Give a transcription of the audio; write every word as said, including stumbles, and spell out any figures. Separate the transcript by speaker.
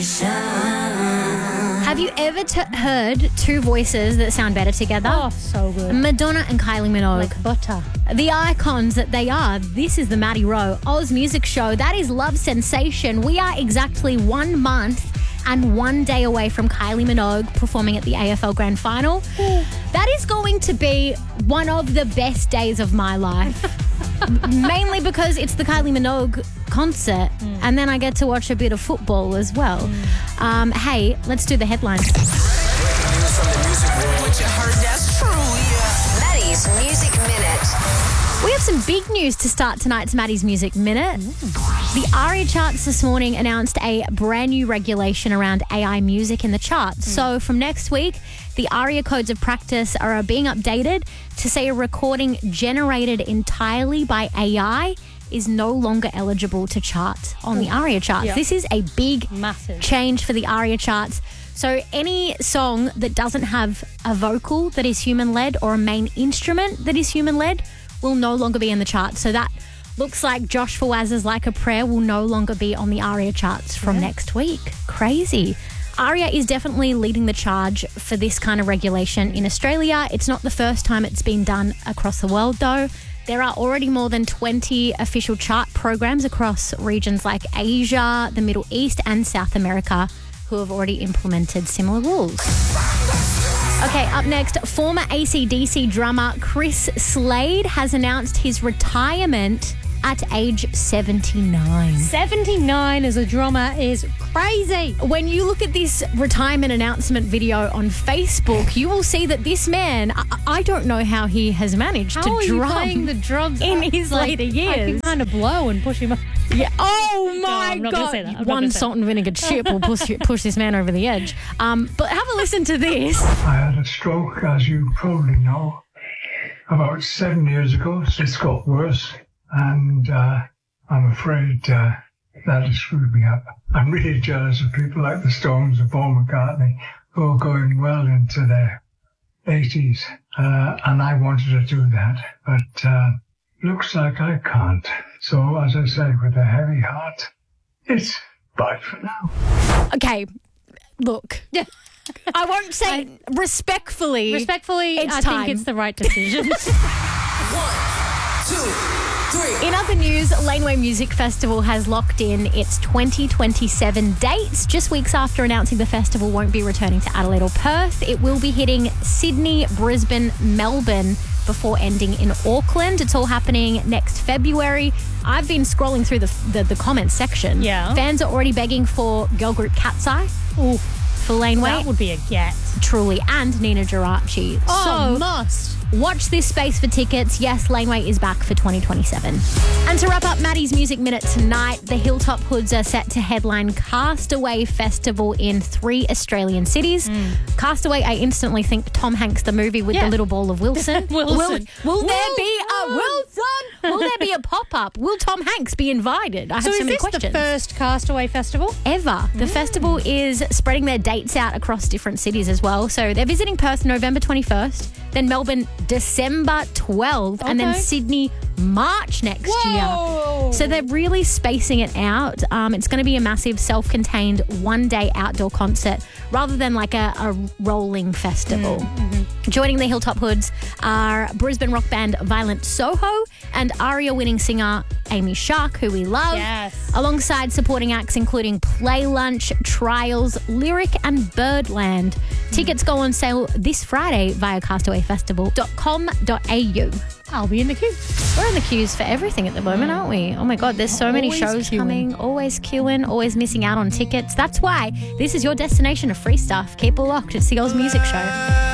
Speaker 1: Have you ever t- heard two voices that sound better together?
Speaker 2: Oh, so good.
Speaker 1: Madonna and Kylie Minogue.
Speaker 2: Like butter.
Speaker 1: The icons that they are. This is the Maddie Rowe Oz Music Show. That is Love Sensation. We are exactly one month and one day away from Kylie Minogue performing at the A F L Grand Final. That is going to be one of the best days of my life. Mainly because it's the Kylie Minogue concert mm. and then I get to watch a bit of football as well. Mm. Um, hey, let's do the headlines.
Speaker 3: Maddie's Music Minute.
Speaker 1: We have some big news to start tonight's Maddie's Music Minute. Mm. The ARIA charts this morning announced a brand new regulation around A I music in the charts. Mm. So from next week, the ARIA codes of practice are being updated to say a recording generated entirely by A I is no longer eligible to chart on the ARIA charts.
Speaker 2: Yep.
Speaker 1: This is a big
Speaker 2: Massive.
Speaker 1: change for the ARIA charts. So any song that doesn't have a vocal that is human-led or a main instrument that is human-led will no longer be in the charts. So that looks like Josh Fawaz's Like a Prayer will no longer be on the ARIA charts from yeah. next week. Crazy. ARIA is definitely leading the charge for this kind of regulation in Australia. It's not the first time it's been done across the world, though. There are already more than twenty official chart programs across regions like Asia, the Middle East and South America who have already implemented similar rules. Okay, up next, former A C D C drummer Chris Slade has announced his retirement at age seventy-nine.
Speaker 2: seventy-nine as a drummer is crazy.
Speaker 1: When you look at this retirement announcement video on Facebook, you will see that this man, I, I don't know how he has managed
Speaker 2: how
Speaker 1: to
Speaker 2: are
Speaker 1: drum
Speaker 2: you playing the drums
Speaker 1: in his
Speaker 2: like,
Speaker 1: later years.
Speaker 2: I can kind of blow and push him up.
Speaker 1: Yeah. Oh my
Speaker 2: no,
Speaker 1: God. One salt and vinegar chip will push, push this man over the edge. Um, but have a listen to this.
Speaker 4: I had a stroke, as you probably know, about seven years ago. It's got worse. And uh, I'm afraid uh, that has screwed me up. I'm really jealous of people like the Stones and Paul McCartney who are going well into their eighties. Uh, and I wanted to do that, but uh, looks like I can't. So, as I say, with a heavy heart, it's bye for now.
Speaker 1: Okay, look. I won't say I, respectfully.
Speaker 2: Respectfully,
Speaker 1: it's
Speaker 2: I
Speaker 1: time.
Speaker 2: think it's the right decision.
Speaker 3: One, two, three.
Speaker 1: In other news, Laneway Music Festival has locked in its twenty twenty-seven dates. Just weeks after announcing the festival won't be returning to Adelaide or Perth, it will be hitting Sydney, Brisbane, Melbourne before ending in Auckland. It's all happening next February. I've been scrolling through the the, the comments section.
Speaker 2: Yeah.
Speaker 1: Fans are already begging for girl group Cat's Eye.
Speaker 2: Ooh.
Speaker 1: For Laneway.
Speaker 2: That would be a get.
Speaker 1: Truly. And Nina Geraci.
Speaker 2: Oh,
Speaker 1: so,
Speaker 2: must.
Speaker 1: watch this space for tickets. Yes, Laneway is back for twenty twenty-seven. And to wrap up Maddie's Music Minute tonight, the Hilltop Hoods are set to headline Castaway Festival in three Australian cities. Mm. Castaway, I instantly think Tom Hanks, the movie with
Speaker 2: yeah.
Speaker 1: the little ball of Wilson.
Speaker 2: Wilson.
Speaker 1: Will, will there be a Wilson? Will there be a pop-up? Will Tom Hanks be invited? I have
Speaker 2: so,
Speaker 1: so,
Speaker 2: is
Speaker 1: many
Speaker 2: this
Speaker 1: questions.
Speaker 2: the first Castaway Festival?
Speaker 1: Ever. The mm. festival is spreading their dates out across different cities as well. So they're visiting Perth November twenty-first, then Melbourne December twelfth, okay. and then Sydney March next
Speaker 2: Whoa.
Speaker 1: year. So they're really spacing it out. Um, it's going to be a massive self-contained one-day outdoor concert rather than like a, a rolling festival. Mm-hmm. Joining the Hilltop Hoods are Brisbane rock band Violent Soho and ARIA winning singer Amy Shark, who we love.
Speaker 2: Yes.
Speaker 1: Alongside supporting acts including Play Lunch, Trials, Lyric and Birdland. Mm. Tickets go on sale this Friday via castaway festival dot com dot a u.
Speaker 2: I'll be in the queue.
Speaker 1: We're in the queues for everything at the moment, aren't we? Oh my God, there's so many
Speaker 2: Always
Speaker 1: shows
Speaker 2: queuing.
Speaker 1: coming. Always queuing, always missing out on tickets. That's why this is your destination of free stuff. Keep it locked. It's the Oz Music Show.